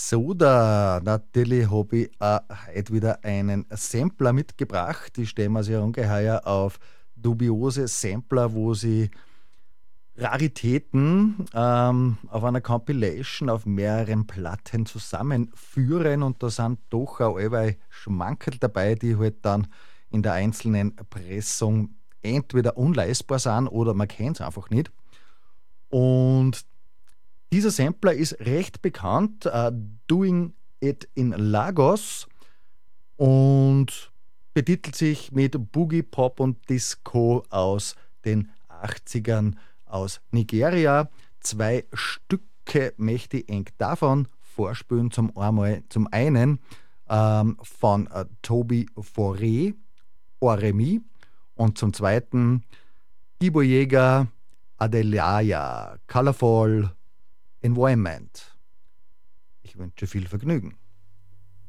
So, natürlich habe ich heute wieder einen Sampler mitgebracht. Ich stehe mir sehr ungeheuer auf dubiose Sampler, wo sie Raritäten auf einer Compilation auf mehreren Platten zusammenführen und da sind doch auch allweil Schmankerl dabei, die halt dann in der einzelnen Pressung entweder unleistbar sind oder man kennt es einfach nicht. Und dieser Sampler ist recht bekannt, Doing It in Lagos, und betitelt sich mit Boogie, Pop und Disco aus den 80ern aus Nigeria. Zwei Stücke möchte ich eng davon vorspielen. Zum einen von Toby Fauré, Oremi, und zum zweiten Gibo Jäger, Adelaya, Colorful Environment. Ich wünsche viel Vergnügen.